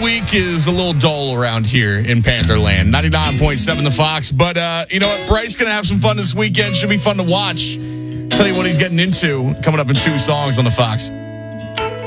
week is a little dull around here in Pantherland. 99.7 The Fox. But you know what? Bryce going to have some fun this weekend. Should be fun to watch. Tell you what he's getting into coming up in 2 songs on The Fox.